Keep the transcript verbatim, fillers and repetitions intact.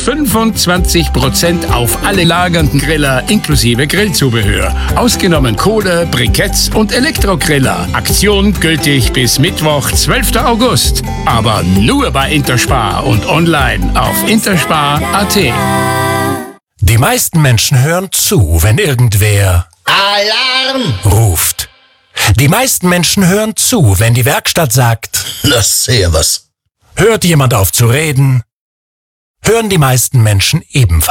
fünfundzwanzig Prozent auf alle lagernden Griller inklusive Grillzubehör. Ausgenommen Kohle, Briketts und Elektrogriller. Aktion gültig bis Mittwoch, zwölften August. Aber nur bei Interspar und online auf interspar punkt at. Die meisten Menschen hören zu, wenn irgendwer Alarm ruft. Die meisten Menschen hören zu, wenn die Werkstatt sagt, na servus. hört jemand auf zu reden, hören die meisten Menschen ebenfalls.